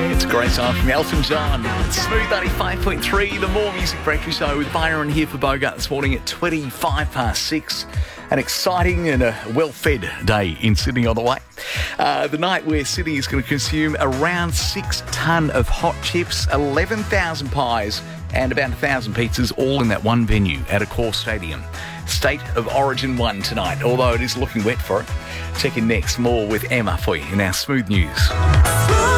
It's a great song from Elton John. It's Smooth 95.3, the More Music Breakfast Show with Byron here for Bogart this morning at 6:25. An exciting and a well-fed day in Sydney on the way. The night where Sydney is going to consume around 6 tonne of hot chips, 11,000 pies and about 1,000 pizzas, all in that one venue at Accor Stadium. State of Origin 1 tonight, although it is looking wet for it. Check in next, more with Emma for you in our Smooth News.